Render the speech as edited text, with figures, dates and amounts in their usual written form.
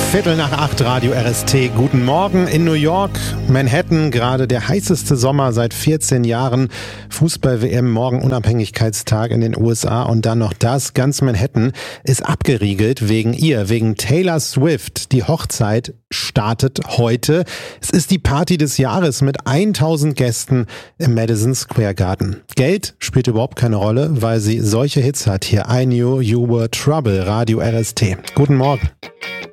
7:15 Radio RST. Guten Morgen in New York, Manhattan, gerade der heißeste Sommer seit 14 Jahren. Fußball-WM, morgen Unabhängigkeitstag in den USA und dann noch das. Ganz Manhattan ist abgeriegelt wegen Taylor Swift. Die Hochzeit startet heute. Es ist die Party des Jahres mit 1000 Gästen im Madison Square Garden. Geld spielt überhaupt keine Rolle, weil sie solche Hits hat. Hier I Knew You Were Trouble, Radio RST. Guten Morgen.